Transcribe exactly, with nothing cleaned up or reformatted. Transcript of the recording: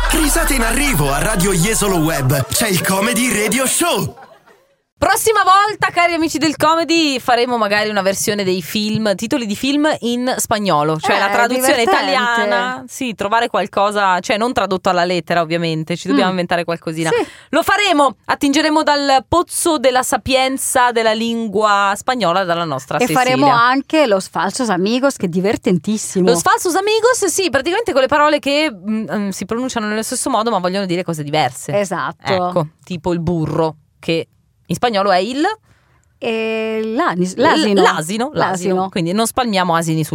Risate in arrivo a Radio Jesolo Web. C'è il Comedy Radio Show. Prossima volta, cari amici del comedy, faremo magari una versione dei film, titoli di film in spagnolo, cioè Eh, la traduzione divertente. italiana. Sì, trovare qualcosa, cioè non tradotto alla lettera, ovviamente, ci dobbiamo Mm. inventare qualcosina. Sì. Lo faremo, attingeremo dal pozzo della sapienza della lingua spagnola dalla nostra E Cecilia. faremo anche Los Falsos Amigos, che è divertentissimo. Los falsos amigos, sì, praticamente quelle parole che mm, mm, si pronunciano nello stesso modo ma vogliono dire cose diverse. Esatto. Ecco, tipo il burro, che in spagnolo è il E l'anis- l'asino. l'asino, l'asino. Quindi non spalmiamo asini sul